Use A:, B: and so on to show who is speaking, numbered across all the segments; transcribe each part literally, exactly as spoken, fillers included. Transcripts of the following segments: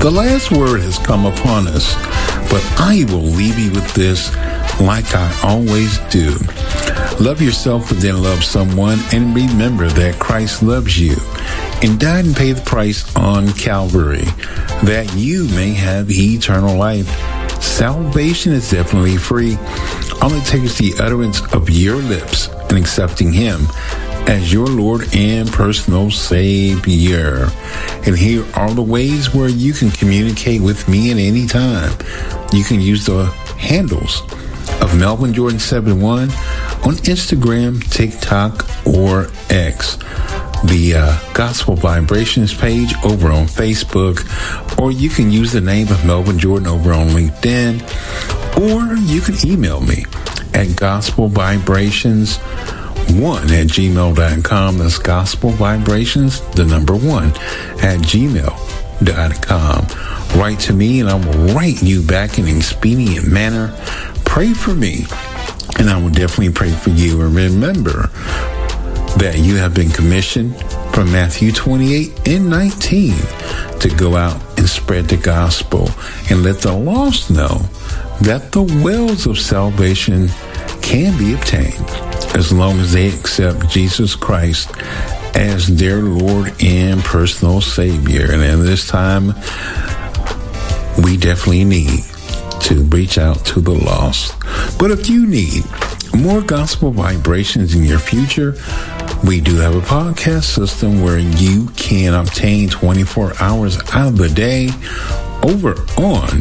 A: The last word has come upon us, but I will leave you with this like I always do. Love yourself, but then love someone, and remember that Christ loves you and died and paid the price on Calvary that you may have eternal life. Salvation is definitely free. All it takes is the utterance of your lips and accepting Him as your Lord and personal Savior. And here are the ways where you can communicate with me at any time. You can use the handles of Melvin Jordan seventy-one on Instagram, TikTok, or X. The uh, Gospel Vibrations page over on Facebook, or you can use the name of Melvin Jordan over on LinkedIn, or you can email me at gospel vibrations one at gmail dot com. That's Gospel Vibrations, the number one, at gmail dot com. Write to me and I will write you back in an expedient manner. Pray for me and I will definitely pray for you. And remember that you have been commissioned from Matthew twenty-eight and nineteen to go out and spread the gospel and let the lost know that the wells of salvation can be obtained as long as they accept Jesus Christ as their Lord and personal Savior. And at this time, we definitely need to reach out to the lost. But if you need more gospel vibrations in your future, we do have a podcast system where you can obtain twenty-four hours out of the day over on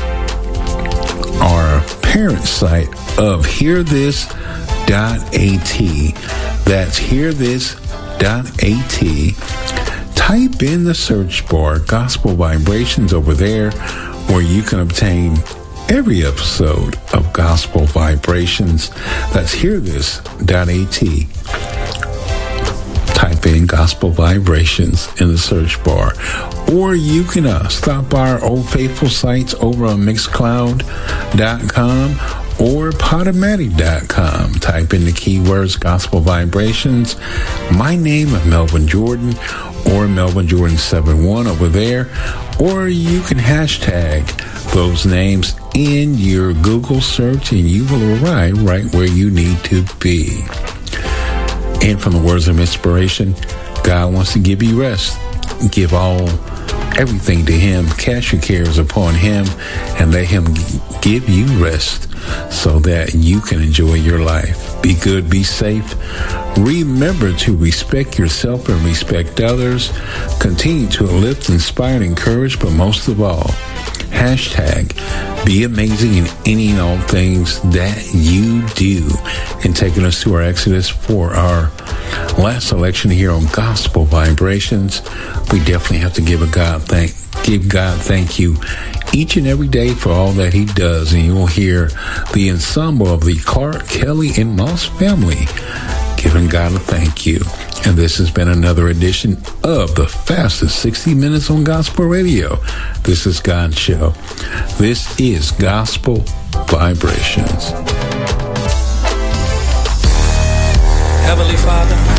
A: our parent site of hear this dot a t. That's hear this dot a t. Type in the search bar Gospel Vibrations over there, where you can obtain every episode of Gospel Vibrations. That's hear this dot a t. Type in Gospel Vibrations in the search bar. Or you can uh, stop by our Old Faithful sites over on mixcloud dot com or podomatic dot com. Type in the keywords Gospel Vibrations, my name of Melvin Jordan, or Melvin Jordan seventy-one over there. Or you can hashtag those names in your Google search and you will arrive right where you need to be. And from the words of inspiration, God wants to give you rest. Give all, everything to Him. Cast your cares upon Him and let Him give you rest so that you can enjoy your life. Be good, be safe. Remember to respect yourself and respect others. Continue to uplift, inspire, and encourage, but most of all, hashtag be amazing in any and all things that you do. And taking us to our Exodus for our last selection here on Gospel Vibrations, we definitely have to give a God thank give God thank you each and every day for all that He does. And you will hear the ensemble of the Clark, Kelly, and Moss family giving God a thank you. And this has been another edition of the fastest sixty minutes on gospel radio. This is God's show. This is Gospel Vibrations.
B: Heavenly Father,